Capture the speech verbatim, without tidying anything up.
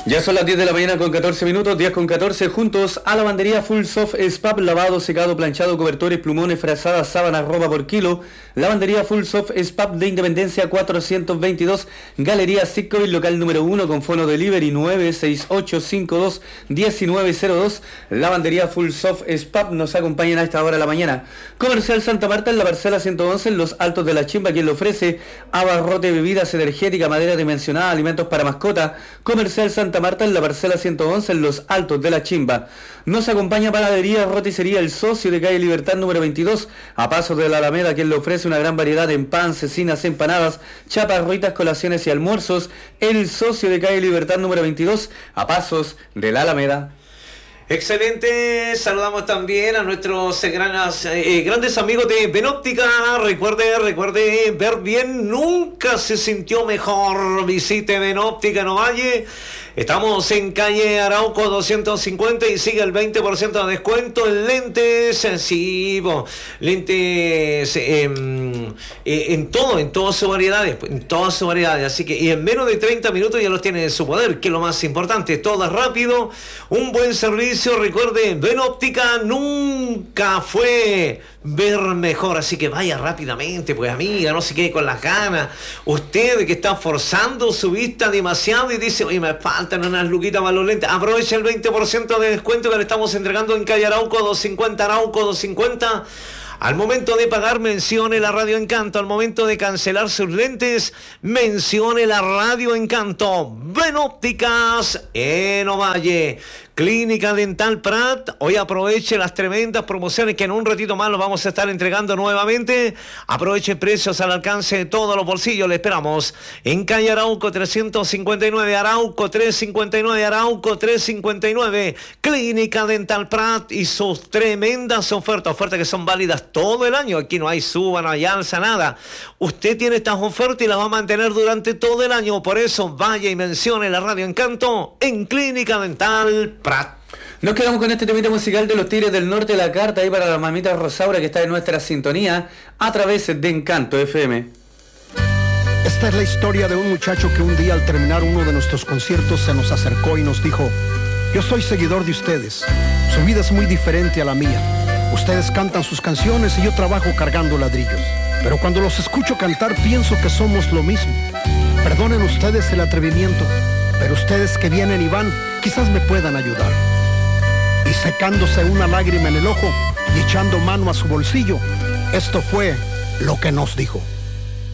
Ya son las diez de la mañana con catorce minutos, diez con catorce, juntos a Lavandería Full Soft Spap, lavado, secado, planchado, cobertores, plumones, frazadas, sábanas, ropa por kilo. Lavandería Full Soft Spap de Independencia cuatrocientos veintidós, Galería Sitcovil, local número uno, con fono delivery nueve seis ocho cinco dos uno nueve cero dos. Lavandería Full Soft Spap nos acompañan a esta hora de la mañana. Comercial Santa Marta en la parcela ciento once, en los Altos de la Chimba, quien le ofrece abarrote, bebidas energéticas, madera dimensionada, alimentos para mascota. Comercial Santa Marta en la parcela ciento once, en los Altos de la Chimba. Nos acompaña Panadería Roticería El Socio de calle Libertad número veintidós, a pasos de la Alameda, quien le ofrece una gran variedad en pan, cecinas, empanadas, chapas, ruitas, colaciones y almuerzos. El Socio de calle Libertad número veintidós, a pasos de la Alameda. Excelente, saludamos también a nuestros eh, granas, eh, grandes amigos de Benóptica. Recuerde, recuerde, ver bien nunca se sintió mejor. Visite Benóptica en Ovalle. Estamos en calle Arauco doscientos cincuenta y sigue el veinte por ciento de descuento en lentes, sí, bo, lentes eh, eh, en todo, en todas sus variedades, en todas sus variedades. Así que, y en menos de treinta minutos ya los tiene en su poder, que es lo más importante. Todo es rápido, un buen servicio. Recuerde, Benóptica nunca fue ver mejor, así que vaya rápidamente, pues amiga, no se quede con las ganas. Usted que está forzando su vista demasiado y dice, oye, me faltan unas luquitas para los lentes, aprovecha el veinte por ciento de descuento que le estamos entregando en calle Arauco doscientos cincuenta, Arauco doscientos cincuenta. Al momento de pagar, mencione la Radio Encanto. Al momento de cancelar sus lentes, mencione la Radio Encanto. Benópticas en Ovalle. Clínica Dental Prat, hoy aproveche las tremendas promociones que en un ratito más los vamos a estar entregando nuevamente. Aproveche precios al alcance de todos los bolsillos. Le esperamos en calle Arauco trescientos cincuenta y nueve, Arauco trescientos cincuenta y nueve, Arauco trescientos cincuenta y nueve. Clínica Dental Prat y sus tremendas ofertas, ofertas que son válidas todo el año. Aquí no hay suba, no hay alza, nada. Usted tiene estas ofertas y las va a mantener durante todo el año. Por eso vaya y mencione la Radio Encanto en Clínica Dental Prat. Nos quedamos con este temita musical de los Tigres del Norte, la carta ahí para la mamita Rosaura que está en nuestra sintonía a través de Encanto F M. Esta es la historia de un muchacho que un día al terminar uno de nuestros conciertos se nos acercó y nos dijo: yo soy seguidor de ustedes, su vida es muy diferente a la mía. Ustedes cantan sus canciones y yo trabajo cargando ladrillos, pero cuando los escucho cantar pienso que somos lo mismo. Perdonen ustedes el atrevimiento, pero ustedes que vienen y van, quizás me puedan ayudar. Y secándose una lágrima en el ojo y echando mano a su bolsillo, esto fue lo que nos dijo.